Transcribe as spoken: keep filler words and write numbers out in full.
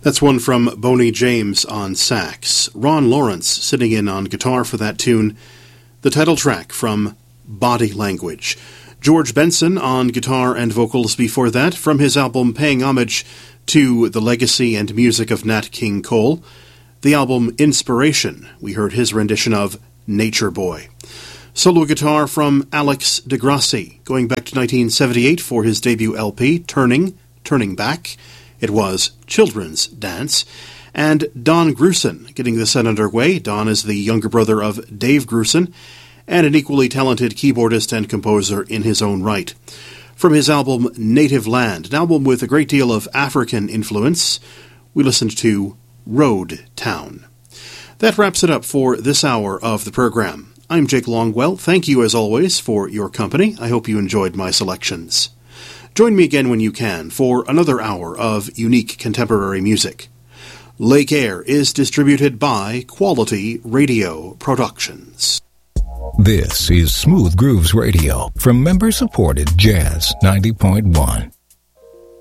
That's one from Boney James on sax. Ron Lawrence sitting in on guitar for that tune. The title track from Body Language. George Benson on guitar and vocals before that, from his album paying homage to the legacy and music of Nat King Cole. The album Inspiration, we heard his rendition of Nature Boy. Solo guitar from Alex DeGrassi, going back to nineteen seventy-eight for his debut L P, Turning, Turning Back. It was Children's Dance. And Don Grusin getting the set underway. Don is the younger brother of Dave Grusin, and an equally talented keyboardist and composer in his own right. From his album Native Land, an album with a great deal of African influence, we listened to Road Town. That wraps it up for this hour of the program. I'm Jake Longwell. Thank you, as always, for your company. I hope you enjoyed my selections. Join me again when you can for another hour of unique contemporary music. Lake Air is distributed by Quality Radio Productions. This is Smooth Grooves Radio from member-supported Jazz ninety point one.